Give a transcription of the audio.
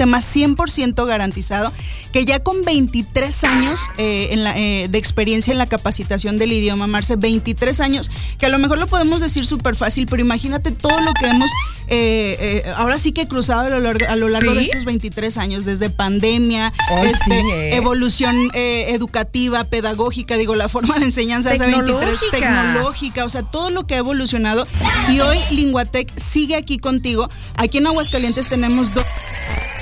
sistema 100% garantizado, que ya con 23 años de experiencia en la capacitación del idioma, Marce, 23 años, que a lo mejor lo podemos decir súper fácil, pero imagínate todo lo que hemos ahora sí que cruzado a lo largo de estos 23 años, desde pandemia, evolución educativa, pedagógica, la forma de enseñanza de 23, tecnológica, o sea, todo lo que ha evolucionado. Y hoy Linguatec sigue aquí contigo. Aquí en Aguascalientes tenemos